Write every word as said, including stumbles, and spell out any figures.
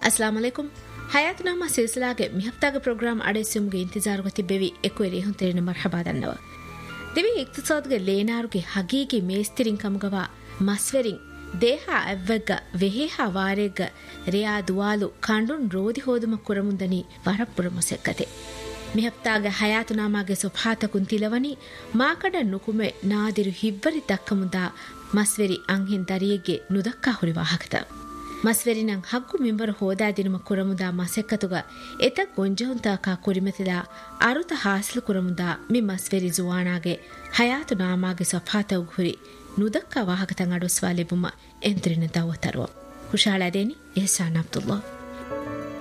अस्सलाम वालेकुम हयातनामा सिलसिलागे मिहफ्तागे प्रोग्राम अडेसुमगे इंतजारगति बेवी एकोरी हुंतेरिನ ಮರ್ಹಬಾ ದನ್ನವ ದಿವಿ ಇಕ್ತಿಸಾದ್ಗೆ ಲೇನಾರುಗೆ ಹಗೀಗಿ ಮೇಸ್ತಿರಿನ್ ಕಮಗವ ಮಸ್ವೆರಿನ್ ದೇಹ ಅವ್ವಗ್ಗ ವೆಹೇಹ ವಾರೆಗ್ಗ ರಿಯಾ ದುವಾಲು ಕಂಡುನ್ ರೋದಿ ಹೋದುಮ ಕುರಮುಂದನಿ ವರಪುರ ಮುಸೆಕ್ಕತೆ ಮಿಹಫ್ತಾಗ ಹಯಾತುನಾಮಾಗೆ ಸುಫಾತಕುನ್ ತಿಲವನಿ ಮಾಕಡ ನುಕುಮೆ ನಾದಿರು ಹಿವ್ವರಿ ದಕ್ಕಮುಂದ ಮಸ್ವೆರಿ ಅಂಹಿನ್ ದರಿಯೆಗೆ ನುದಕ್ಕಾ ಹುರಿವಾಹಕತ ಮಸ್ವೆರಿನಂ ಹಗ್ಗು ಮಿಂಬರು ಹೋದಾದಿನುಮ ಕುರಮುದ ಮಸೆಕ್ಕತುಗ ಎತ ಗೊಂಜಹುಂತಾಕ ಕುರಿಮೆತಿದ ಅರುತ ಹಾಸಲು ಕುರಮುದ ಮಿ ಮಸ್ವೆರಿ ಜುವಾಣಾಗೆ ಹಯಾತು ನಾಮಾಗೆ ಸಫಾತವು ಹುರಿ ನುದಕ್ಕ ವಾಹಕತಂ ಅಡುಸ್ವಾ ಲೆಬುಮ ಎಂತ್ರಿನ ದವತರುವ ಹುಷಾಳದೇನಿ ಎಹ್ಸಾನ್ ಅಬ್ದುಲ್ಲಾ